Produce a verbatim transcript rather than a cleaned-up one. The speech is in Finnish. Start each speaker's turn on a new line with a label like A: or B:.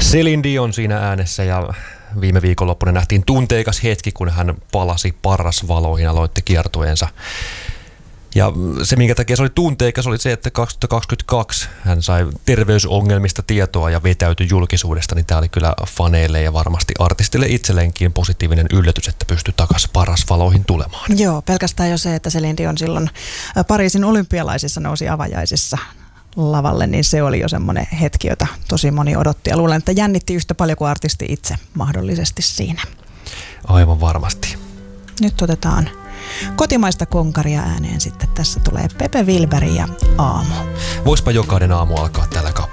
A: Céline Dion siinä äänessä ja viime viikonloppuna nähtiin tunteikas hetki, kun hän palasi Parrasvaloihin, aloitti kiertueensa. Ja se, minkä takia se oli tunteikas, oli se, että kaksituhattakaksikymmentäkaksi hän sai terveysongelmista tietoa ja vetäytyi julkisuudesta, niin tämä oli kyllä faneille ja varmasti artistille itselleenkin positiivinen yllätys, että pystyi takaisin Parrasvaloihin tulemaan.
B: Joo, pelkästään jo se, että Céline Dion silloin Pariisin olympialaisissa nousi avajaisissa lavalle, niin se oli jo semmoinen hetki, jota tosi moni odotti. Ja luulen, että jännitti yhtä paljon kuin artisti itse mahdollisesti siinä.
A: Aivan varmasti.
B: Nyt otetaan kotimaista konkaria ääneen sitten. Tässä tulee Pepe Wilberg ja Aamu.
A: Voispa jokainen aamu alkaa tällä kaudella.